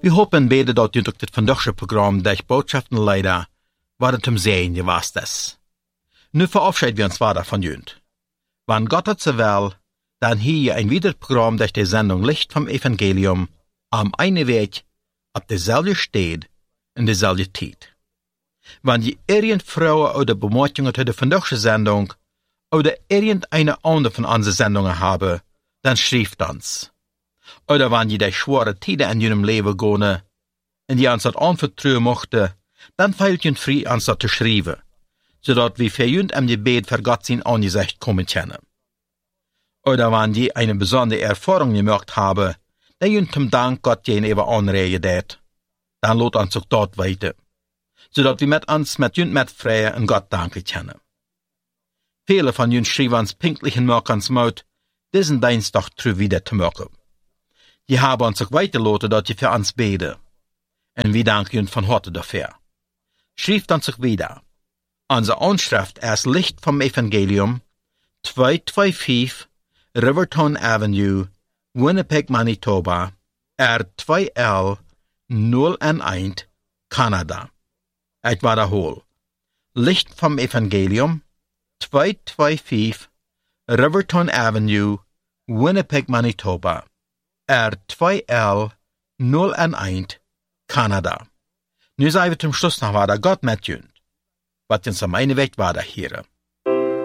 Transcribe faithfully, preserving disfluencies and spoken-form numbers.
We hopen beide dat je ook dit vandaagse programma durch Botschaften leider, wat het hem zijn je was des. Nu verabschieden wir uns weiter von junt. Wann Gott het ze wel, dan hier ein wieder Programm durch die Sendung Licht vom Evangelium am eine Weg, op dezelfde stad, in dezelfde tijd. Wann je irgend Frauen oder Bemerkungen zu der vandaagse Sendung oder irgendeine andere von unseren Sendungen haben, dann schreibt uns. Oder wann je die schwere Tiden in jenem Leben gehen, und die uns das anvertrauen möchte, dann fehlt je frei, uns das zu schreiben, zodat wir für jünd am Gebet für Gott sein Angesicht kommen können. Oder wann je eine besondere Erfahrung gemacht haben, die jünd zum Dank Gott gegenüber anregen dat, dann lot uns auch dort weiter, zodat wir mit uns mit jünd mit Freie und Gott danken können. Viele von jünd schreiben uns pinklich in Mörkens Mut, diesen Dienstag terug wieder zu machen. Je haben uns auch weitergelassen, dass je für uns beten. Und wir danken jünd von Harte dafür. Schreibt uns auch wieder. Unsere Anschrift ist Licht vom Evangelium, zweihunderfünfundzweißig Riverton Avenue, Winnipeg, Manitoba, R zwei L null eins, Kanada. Ich wiederhole. Licht vom Evangelium, zweihunderfünfundzweißig Riverton Avenue, Winnipeg, Manitoba, R zwei L null eins, Kanada. Nu zijn we zum Schluss noch weiter Gott met jünd. Wat uns am eine Weg weiter hier.